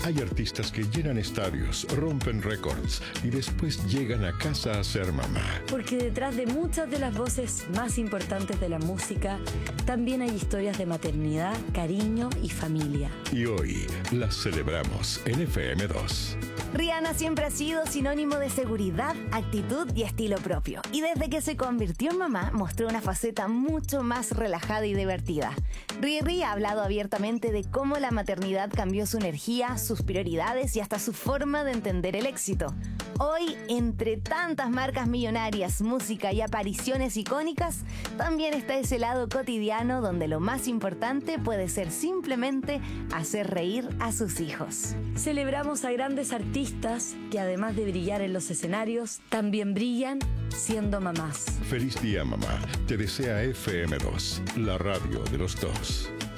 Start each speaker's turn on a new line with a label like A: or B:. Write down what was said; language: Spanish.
A: Hay artistas que llenan estadios, rompen récords y después llegan a casa a ser mamá.
B: Porque detrás de muchas de las voces más importantes de la música, también hay historias de maternidad, cariño y familia.
A: Y hoy las celebramos en FM2.
C: Rihanna siempre ha sido sinónimo de seguridad, actitud y estilo propio. Y desde que se convirtió en mamá, mostró una faceta mucho más relajada y divertida. Riri ha hablado abiertamente de cómo la maternidad cambió su energía, sus prioridades y hasta su forma de entender el éxito. Hoy, entre tantas marcas millonarias, música y apariciones icónicas, también está ese lado cotidiano donde lo más importante puede ser simplemente hacer reír a sus hijos.
B: Celebramos a grandes artistas que, además de brillar en los escenarios, también brillan siendo mamás.
A: Feliz día, mamá. Te desea FM2, la radio de los dos.